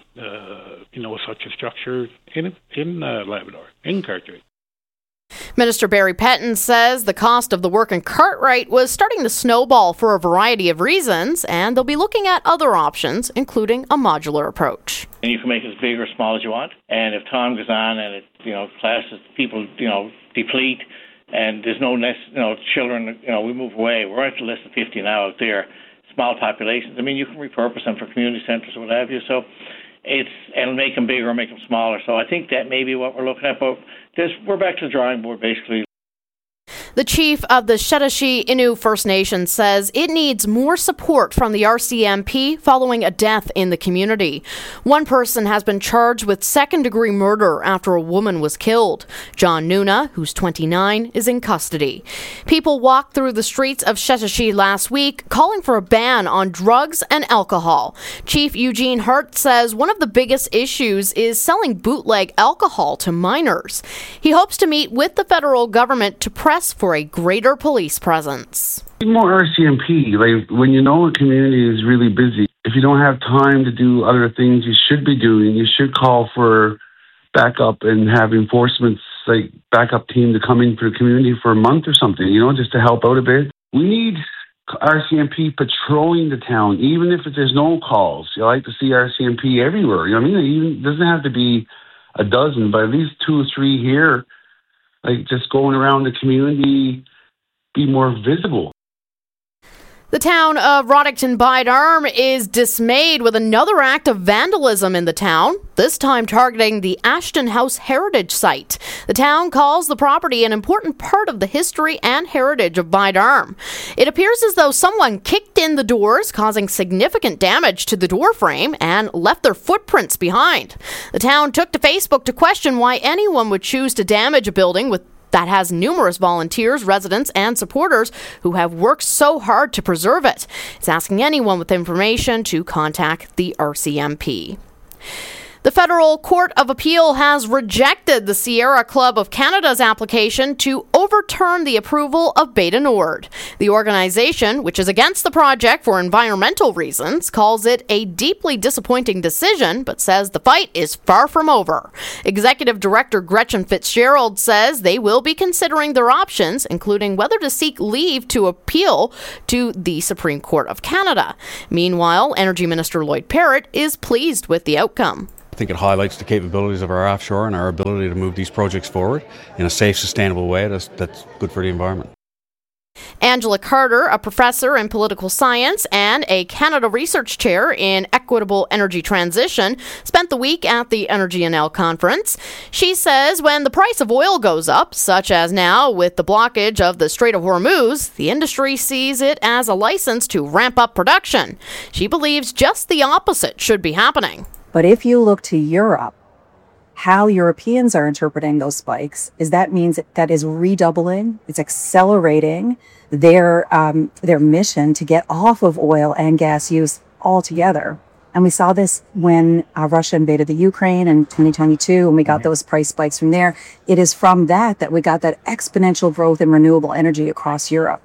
such a structure in Labrador, in Cartwright. Minister Barry Petton says the cost of the work in Cartwright was starting to snowball for a variety of reasons, and they'll be looking at other options, including a modular approach. And you can make it as big or small as you want, and if time goes on and classes, people, deplete, and there's no children, we move away. We're at less than 50 now out there, small populations. I mean, you can repurpose them for community centres or what have you, so and make them bigger or make them smaller. So I think that may be what we're looking at, but we're back to the drawing board, basically. The chief of the Shetashee Innu First Nation says it needs more support from the RCMP following a death in the community. One person has been charged with second-degree murder after a woman was killed. John Nuna, who's 29, is in custody. People walked through the streets of Shetashee last week calling for a ban on drugs and alcohol. Chief Eugene Hart says one of the biggest issues is selling bootleg alcohol to minors. He hopes to meet with the federal government to press for a greater police presence. More RCMP. Like, when you know a community is really busy, if you don't have time to do other things you should be doing, you should call for backup and have enforcement, like backup team to come in for the community for a month or something, just to help out a bit. We need RCMP patrolling the town, even if there's no calls. You like to see RCMP everywhere. It doesn't have to be a dozen, but at least 2 or 3 here. Like, just going around the community, be more visible. The town of Roddickton Bide Arm is dismayed with another act of vandalism in the town, this time targeting the Ashton House Heritage Site. The town calls the property an important part of the history and heritage of Bide Arm. It appears as though someone kicked in the doors, causing significant damage to the door frame, and left their footprints behind. The town took to Facebook to question why anyone would choose to damage a building that has numerous volunteers, residents, and supporters who have worked so hard to preserve it. It's asking anyone with information to contact the RCMP. The Federal Court of Appeal has rejected the Sierra Club of Canada's application to overturn the approval of Beta Nord. The organization, which is against the project for environmental reasons, calls it a deeply disappointing decision, but says the fight is far from over. Executive Director Gretchen Fitzgerald says they will be considering their options, including whether to seek leave to appeal to the Supreme Court of Canada. Meanwhile, Energy Minister Lloyd Parrott is pleased with the outcome. I think it highlights the capabilities of our offshore and our ability to move these projects forward in a safe, sustainable way that's good for the environment. Angela Carter, a professor in political science and a Canada Research Chair in Equitable Energy Transition, spent the week at the Energy NL conference. She says when the price of oil goes up, such as now with the blockage of the Strait of Hormuz, the industry sees it as a license to ramp up production. She believes just the opposite should be happening. But if you look to Europe, how Europeans are interpreting those spikes is that means that is redoubling, it's accelerating their mission to get off of oil and gas use altogether. And we saw this when Russia invaded the Ukraine in 2022, and we got those price spikes from there. It is from that we got that exponential growth in renewable energy across Europe.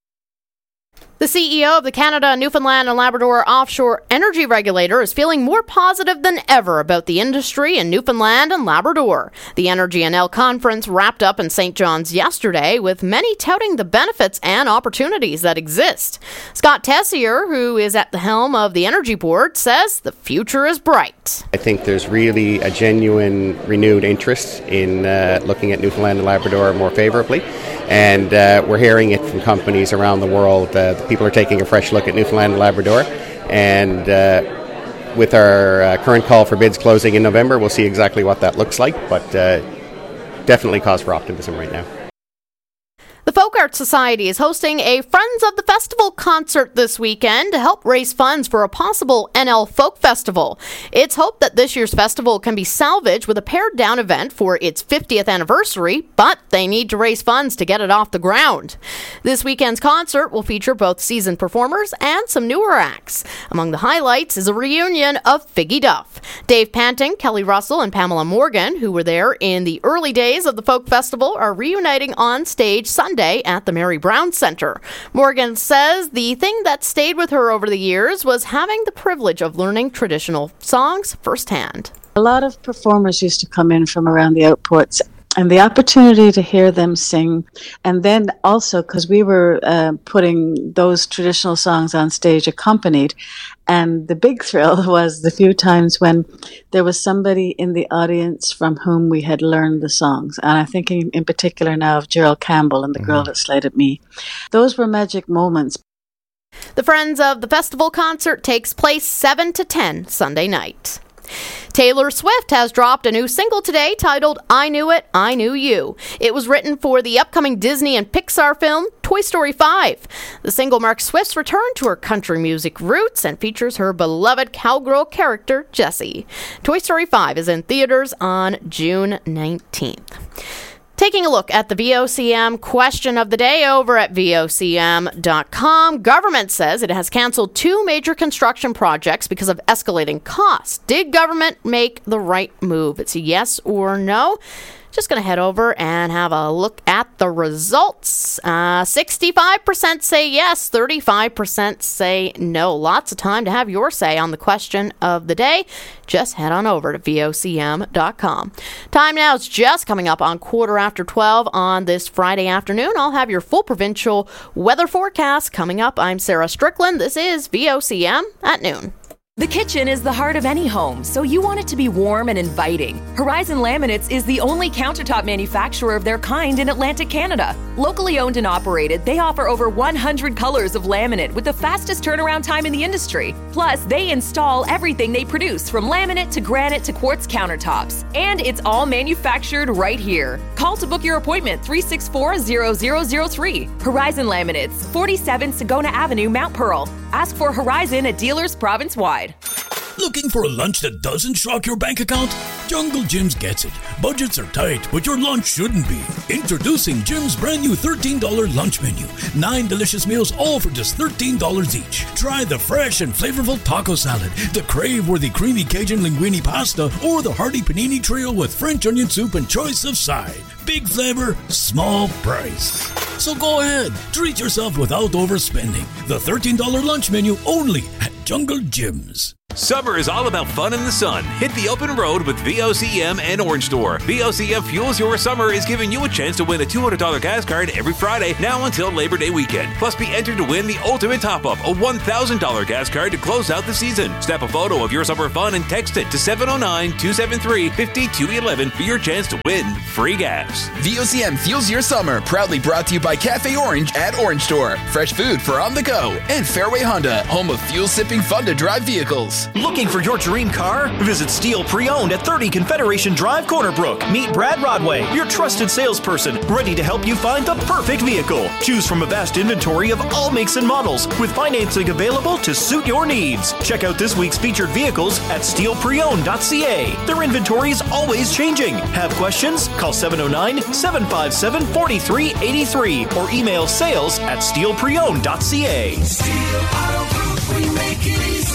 The CEO of the Canada, Newfoundland and Labrador Offshore Energy Regulator is feeling more positive than ever about the industry in Newfoundland and Labrador. The Energy NL conference wrapped up in St. John's yesterday, with many touting the benefits and opportunities that exist. Scott Tessier, who is at the helm of the Energy Board, says the future is bright. I think there's really a genuine renewed interest in looking at Newfoundland and Labrador more favorably. And we're hearing it from companies around the world. People are taking a fresh look at Newfoundland and Labrador. And with our current call for bids closing in November, we'll see exactly what that looks like. But definitely cause for optimism right now. The Folk Arts Society is hosting a Friends of the Festival concert this weekend to help raise funds for a possible NL Folk Festival. It's hoped that this year's festival can be salvaged with a pared-down event for its 50th anniversary, but they need to raise funds to get it off the ground. This weekend's concert will feature both seasoned performers and some newer acts. Among the highlights is a reunion of Figgy Duff. Dave Panting, Kelly Russell, and Pamela Morgan, who were there in the early days of the Folk Festival, are reuniting on stage Sunday at the Mary Brown Center. Morgan says the thing that stayed with her over the years was having the privilege of learning traditional songs firsthand. A lot of performers used to come in from around the outports, and the opportunity to hear them sing, and then also because we were putting those traditional songs on stage accompanied, and the big thrill was the few times when there was somebody in the audience from whom we had learned the songs. And I'm thinking in particular now of Gerald Campbell and The Girl That Slighted Me. Those were magic moments. The Friends of the Festival concert takes place 7 to 10 Sunday night. Taylor Swift has dropped a new single today titled I Knew It, I Knew You. It was written for the upcoming Disney and Pixar film Toy Story 5. The single marks Swift's return to her country music roots and features her beloved cowgirl character, Jessie. Toy Story 5 is in theaters on June 19th. Taking a look at the VOCM question of the day over at VOCM.com. Government says it has canceled 2 major construction projects because of escalating costs. Did government make the right move? It's a yes or no. Just going to head over and have a look at the results. 65% say yes, 35% say no. Lots of time to have your say on the question of the day. Just head on over to VOCM.com. Time now is just coming up on 12:15 on this Friday afternoon. I'll have your full provincial weather forecast coming up. I'm Sarah Strickland. This is VOCM at noon. The kitchen is the heart of any home, so you want it to be warm and inviting. Horizon Laminates is the only countertop manufacturer of their kind in Atlantic Canada. Locally owned and operated, they offer over 100 colors of laminate with the fastest turnaround time in the industry. Plus, they install everything they produce, from laminate to granite to quartz countertops. And it's all manufactured right here. Call to book your appointment, 364-0003. Horizon Laminates, 47 Sagona Avenue, Mount Pearl. Ask for Horizon at dealers province-wide. Looking for a lunch that doesn't shock your bank account? Jungle Jim's gets it. Budgets are tight, but your lunch shouldn't be. Introducing Jim's brand new $13 lunch menu. 9 delicious meals, all for just $13 each. Try the fresh and flavorful taco salad, the crave-worthy creamy Cajun linguine pasta, or the hearty panini trio with French onion soup and choice of side. Big flavor, small price. So go ahead, treat yourself without overspending. The $13 lunch menu only at Jungle Jim's. Summer is all about fun in the sun. Hit the open road with VOCM and Orange Store. VOCM Fuels Your Summer is giving you a chance to win a $200 gas card every Friday now until Labor Day weekend. Plus, be entered to win the ultimate top-up, a $1,000 gas card to close out the season. Snap a photo of your summer fun and text it to 709-273-5211 for your chance to win free gas. VOCM Fuels Your Summer, proudly brought to you by Cafe Orange at Orange Store. Fresh food for on the go. And Fairway Honda, home of fuel-sipping, fun-to-drive vehicles. Looking for your dream car? Visit Steel Pre-Owned at 30 Confederation Drive, Corner Brook. Meet Brad Rodway, your trusted salesperson, ready to help you find the perfect vehicle. Choose from a vast inventory of all makes and models, with financing available to suit your needs. Check out this week's featured vehicles at steelpreowned.ca. Their inventory is always changing. Have questions? Call 709-757-4383 or email sales@steelpreowned.ca. Steel Auto Group, we make it easy.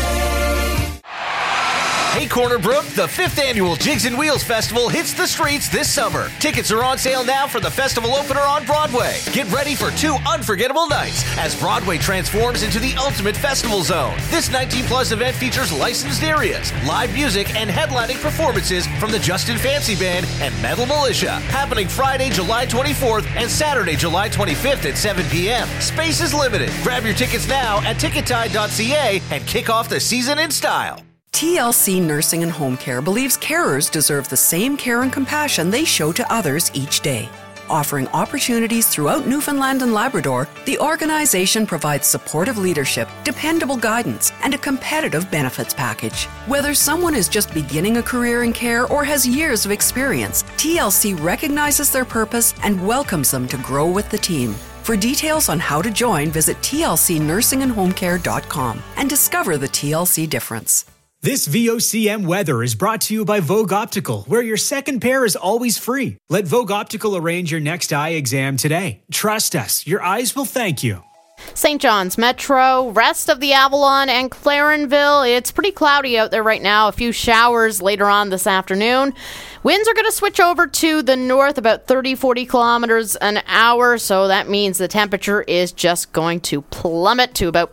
Hey Corner Brook, the 5th annual Jigs and Wheels Festival hits the streets this summer. Tickets are on sale now for the festival opener on Broadway. Get ready for 2 unforgettable nights as Broadway transforms into the ultimate festival zone. This 19-plus event features licensed areas, live music, and headlining performances from the Justin Fancy Band and Metal Militia. Happening Friday, July 24th and Saturday, July 25th at 7 p.m. Space is limited. Grab your tickets now at tickettide.ca and kick off the season in style. TLC Nursing and Home Care believes carers deserve the same care and compassion they show to others each day. Offering opportunities throughout Newfoundland and Labrador, the organization provides supportive leadership, dependable guidance, and a competitive benefits package. Whether someone is just beginning a career in care or has years of experience, TLC recognizes their purpose and welcomes them to grow with the team. For details on how to join, visit tlcnursingandhomecare.com and discover the TLC difference. This VOCM weather is brought to you by Vogue Optical, where your second pair is always free. Let Vogue Optical arrange your next eye exam today. Trust us, your eyes will thank you. St. John's Metro, rest of the Avalon and Clarenville. It's pretty cloudy out there right now. A few showers later on this afternoon. Winds are going to switch over to the north about 30-40 kilometers an hour, so that means the temperature is just going to plummet to about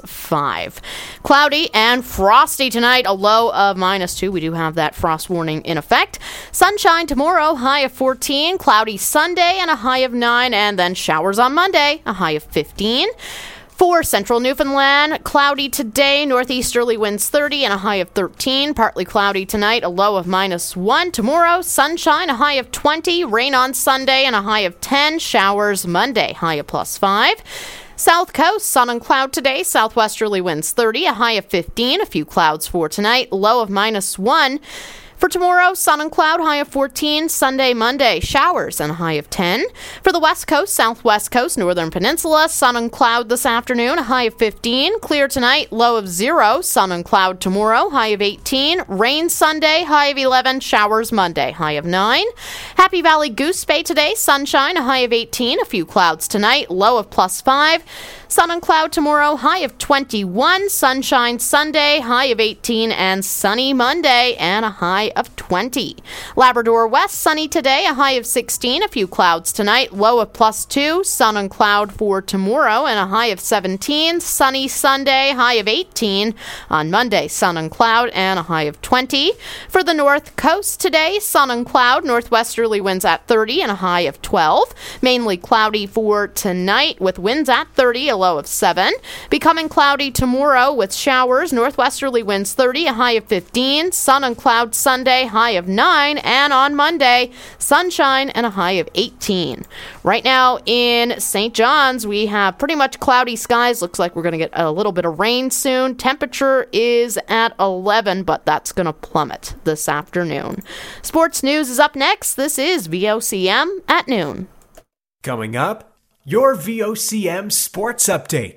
+5. Cloudy and frosty tonight, a low of -2. We do have that frost warning in effect. Sunshine tomorrow, high of 14. Cloudy Sunday and a high of 9, and then showers on Monday, a high of 15. For central Newfoundland, cloudy today, northeasterly winds 30 and a high of 13. Partly cloudy tonight, a low of -1. Tomorrow, sunshine, a high of 20. Rain on Sunday and a high of 10. Showers Monday, high of +5. South Coast, sun and cloud today, southwesterly winds 30, a high of 15. A few clouds for tonight, low of -1. For tomorrow, sun and cloud, high of 14. Sunday, Monday, showers and a high of 10. For the west coast, southwest coast, northern peninsula, sun and cloud this afternoon, a high of 15. Clear tonight, low of 0. Sun and cloud tomorrow, high of 18. Rain Sunday, high of 11. Showers Monday, high of 9. Happy Valley Goose Bay today, sunshine, a high of 18. A few clouds tonight, low of +5. Sun and cloud tomorrow, high of 21. Sunshine Sunday, high of 18. And sunny Monday, and a high of 20. Labrador West, sunny today, a high of 16. A few clouds tonight, low of +2. Sun and cloud for tomorrow, and a high of 17. Sunny Sunday, high of 18. On Monday, sun and cloud, and a high of 20. For the north coast today, sun and cloud, northwesterly winds at 30 and a high of 12. Mainly cloudy for tonight with winds at 30, a low of 7. Becoming cloudy tomorrow with showers, northwesterly winds 30, a high of 15. Sun and cloud Sunday, high of 9. And on Monday, sunshine and a high of 18. Right now in St. John's, we have pretty much cloudy skies. Looks like we're going to get a little bit of rain soon. Temperature is at 11, but that's going to plummet this afternoon. Sports news is up next. This is VOCM at noon. Coming up, your VOCM Sports Update.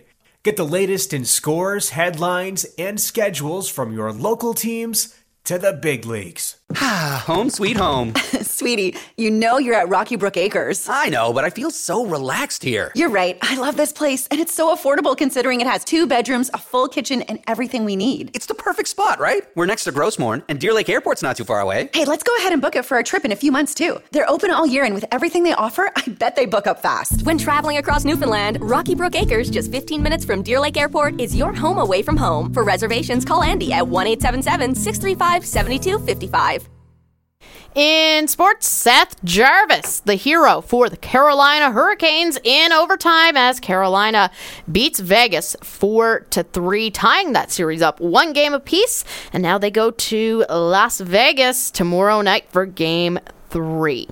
Get the latest in scores, headlines, and schedules from your local teams to the big leagues. Home sweet home. Sweetie, you know you're at Rocky Brook Acres. I know, but I feel so relaxed here. You're right. I love this place, and it's so affordable considering it has 2 bedrooms, a full kitchen, and everything we need. It's the perfect spot, right? We're next to Grossmorn, and Deer Lake Airport's not too far away. Hey, let's go ahead and book it for our trip in a few months, too. They're open all year, and with everything they offer, I bet they book up fast. When traveling across Newfoundland, Rocky Brook Acres, just 15 minutes from Deer Lake Airport, is your home away from home. For reservations, call Andy at 1-877-635-7255. In sports, Seth Jarvis, the hero for the Carolina Hurricanes in overtime as Carolina beats Vegas 4-3, tying that series up 1 game apiece. And now they go to Las Vegas tomorrow night for Game 3.